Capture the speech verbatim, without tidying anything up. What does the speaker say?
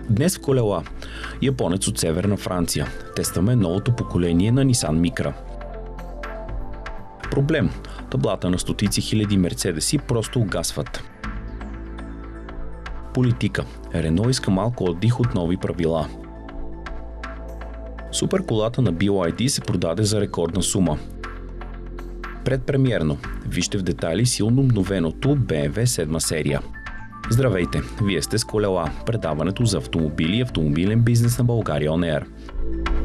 Днес в колела. Японец от Северна Франция. Тестваме новото поколение на Nissan Micra. Проблем. Таблата на стотици хиляди мерцедеси просто угасват. Политика. Рено иска малко отдих от нови правила. Суперколата на би ел ай ди се продаде за рекордна сума. Предпремиерно. Вижте в детайли силно обновеното би ем дабълю седма серия. Здравейте! Вие сте с колела, предаването за автомобили и автомобилен бизнес на България Он Еър.